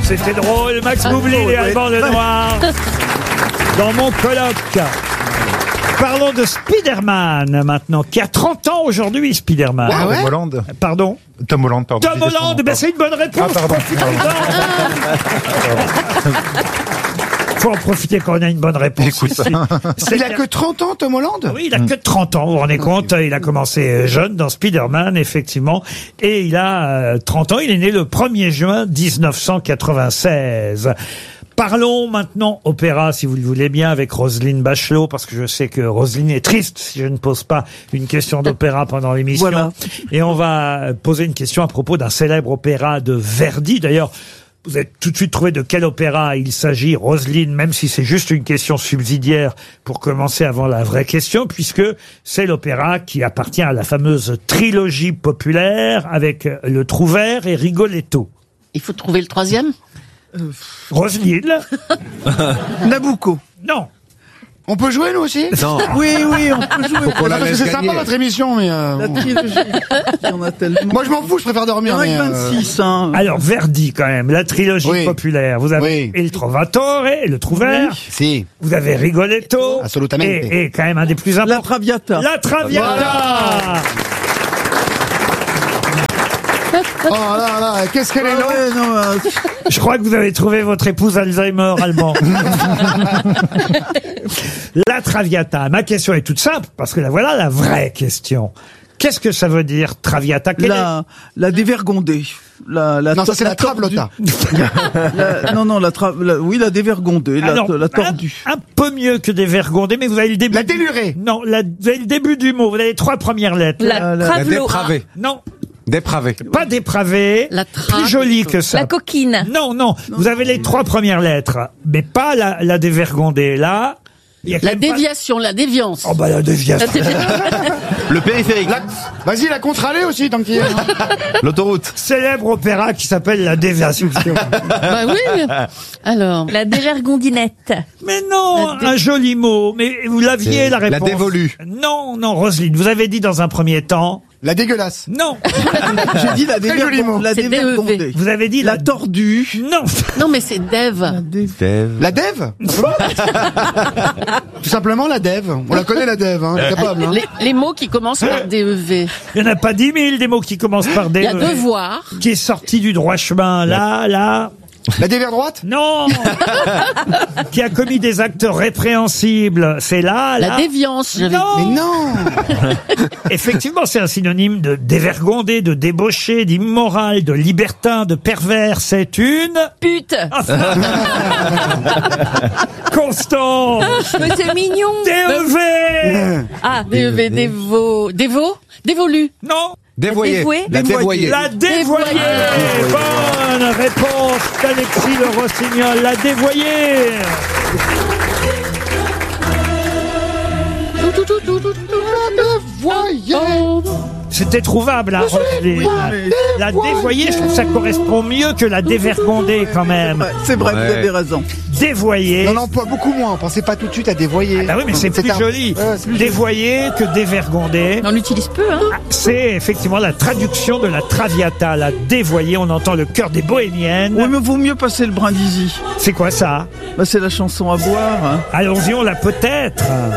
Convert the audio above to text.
C'était drôle. Max Boublil et Alban Lenoir. Dans mon colloque. Parlons de Spider-Man maintenant, qui a 30 ans aujourd'hui, Spider-Man. Ah ouais Tom Holland. Pardon Tom Holland, pardon. Tom Holland, ben c'est une bonne réponse. Ah, pardon. Faut en profiter quand on a une bonne réponse. Écoute, Il a que 30 ans, Tom Holland? Oui, il a que 30 ans, vous vous rendez compte. Il a commencé jeune dans Spider-Man, effectivement. Et il a 30 ans, il est né le 1er juin 1996. Parlons maintenant opéra, si vous le voulez bien, avec Roselyne Bachelot, parce que je sais que Roselyne est triste si je ne pose pas une question d'opéra pendant l'émission. Voilà. Et on va poser une question à propos d'un célèbre opéra de Verdi. D'ailleurs, vous avez tout de suite trouvé de quel opéra il s'agit, Roselyne, même si c'est juste une question subsidiaire pour commencer avant la vraie question, puisque c'est l'opéra qui appartient à la fameuse trilogie populaire avec Le Trouvère et Rigoletto. Il faut trouver le troisième. Roselyne? Nabucco. Non. On peut jouer, nous aussi? Non. Oui, on peut jouer. Faut qu'on la Parce que laisse c'est sympa gagner. votre émission, mais... La bon. trilogie. Il y en a tellement. Moi, je m'en fous, je préfère Il y dormir. en a mais, que 26, hein. Alors, Verdi, quand même, la trilogie Oui. populaire. Vous avez Oui. Il Trovatore, Le Trouvère. Si. Vous avez Rigoletto. Assolutamente. Et quand même un des plus La importants. Traviata. La Traviata. Oh là là, qu'est-ce qu'elle est longue. Ouais, non, Je crois que vous avez trouvé votre épouse Alzheimer, Alban. La Traviata. Ma question est toute simple, parce que là, voilà la vraie question. Qu'est-ce que ça veut dire, Traviata? la dévergondée. Non, ça c'est la Traviata. Oui, la dévergondée, Alors, la tordue. un peu mieux que des vergondés, mais vous avez le début. La délurée. Non, vous avez le début du mot. Vous avez les 3 premières lettres. La La travelo. dépravée. Non, Dépravé. pas dépravé. La Plus joli que ça. La coquine. Non, vous avez les 3 premières lettres, mais pas la dévergondée. Là, il y a quand La même pas- déviation, la déviance. Oh bah la déviation. Le périphérique. Vas-y, la contre-allée aussi, tant qu'il y est. L'autoroute. Célèbre opéra qui s'appelle La Déviation. Bah oui. Alors. La dévergondinette. Mais non, un joli mot. Mais vous l'aviez, C'est la la réponse. dévolue. Non, Roselyne, vous avez dit dans un premier temps. La dégueulasse. Non, J'ai dit la Très joli mot. C'est dévergondée. vous avez dit La tordue. Non. Non, mais c'est Dev. La Dev. Tout simplement la Dev. On la connaît, la Dev, hein. Elle est capable, hein. Les mots qui commencent par DEV. Il n'y en a pas 10 000 des mots qui commencent par des. Il y a devoir. Qui est sorti du droit chemin. Là. La dévers droite. Non. Qui a commis des actes répréhensibles. C'est là. La déviance. j'avais Non. Mais non. Effectivement, c'est un synonyme de dévergondé, de débauché, d'immoral, de libertin, de pervers. C'est une Pute. Constance. Mais c'est mignon. DEV. Ah, DEV, dévo. Dévo. Dévolu. Non. Dévoyé. Dévoué. La dévoyée. La dévoyée. Bonne réponse d'Alexis Le Rossignol. La dévoyée. Voyez. C'était trouvable, hein, Roselyne. La dévoyée, je trouve que ça correspond mieux que la dévergondée, quand même. Ouais, c'est vrai, Ouais. vous avez raison. Dévoyée. On emploie beaucoup moins. Pensez pas tout de suite à dévoyer. Ah oui, mais c'est plus joli. Ouais, c'est plus joli. Dévoyée que dévergondée. on l'utilise peu, hein. C'est effectivement la traduction de la Traviata, la dévoyée. On entend le cœur des bohémiennes. Oui, mais vaut mieux passer le brindisi. C'est quoi ça? Bah, c'est la chanson à boire, hein. Allons-y, on l'a peut-être.